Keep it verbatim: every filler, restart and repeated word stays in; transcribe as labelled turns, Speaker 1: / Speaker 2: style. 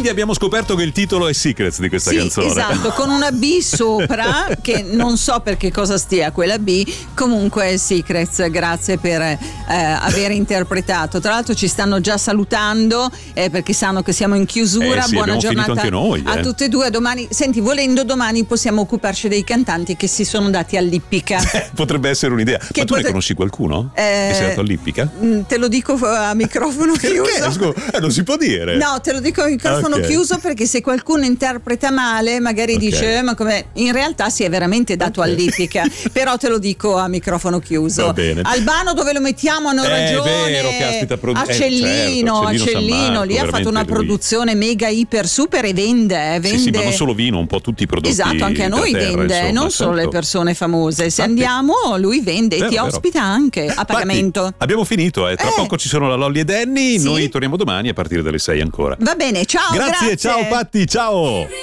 Speaker 1: Quindi abbiamo scoperto che il titolo è Secrets di questa
Speaker 2: sì,
Speaker 1: canzone.
Speaker 2: Esatto, con una B sopra, che non so per che cosa stia quella B, comunque Secrets, grazie per eh, aver interpretato. Tra l'altro ci stanno già salutando eh, perché sanno che siamo in chiusura.
Speaker 1: Eh sì,
Speaker 2: buona giornata
Speaker 1: anche noi,
Speaker 2: a
Speaker 1: eh.
Speaker 2: tutte e due. Domani, senti, volendo domani possiamo occuparci dei cantanti che si sono dati all'ippica.
Speaker 1: Potrebbe essere un'idea.
Speaker 2: Che
Speaker 1: Ma tu
Speaker 2: potre...
Speaker 1: ne conosci qualcuno?
Speaker 2: Eh,
Speaker 1: che si è dato all'ippica?
Speaker 2: Te lo dico a microfono chiuso.
Speaker 1: Perché? Eh, non si può dire.
Speaker 2: No, te lo dico a microfono
Speaker 1: okay.
Speaker 2: chiuso, perché se qualcuno interpreta male magari okay. dice eh, ma come, in realtà si è veramente dato okay. all'ippica. Però te lo dico a microfono chiuso.
Speaker 1: Va bene.
Speaker 2: Albano dove lo mettiamo? Hanno
Speaker 1: eh,
Speaker 2: ragione.
Speaker 1: È vero, caspita, produ-
Speaker 2: a Cellino,
Speaker 1: eh, certo,
Speaker 2: a Cellino
Speaker 1: Marco,
Speaker 2: lì ha fatto una
Speaker 1: lui.
Speaker 2: produzione mega iper super e vende, vende.
Speaker 1: Sì, sì, ma non solo vino, un po' tutti i prodotti.
Speaker 2: Esatto, anche a noi
Speaker 1: terra,
Speaker 2: vende,
Speaker 1: insomma,
Speaker 2: non solo
Speaker 1: certo.
Speaker 2: le persone famose. Se
Speaker 1: Infatti,
Speaker 2: andiamo lui vende e ti
Speaker 1: vero.
Speaker 2: ospita anche a pagamento.
Speaker 1: Infatti, abbiamo finito, eh. tra
Speaker 2: eh.
Speaker 1: poco ci sono la Lolli e Danny,
Speaker 2: sì.
Speaker 1: noi torniamo domani a partire dalle sei ancora.
Speaker 2: Va bene, ciao.
Speaker 1: Grazie,
Speaker 2: grazie.
Speaker 1: ciao Patti, ciao.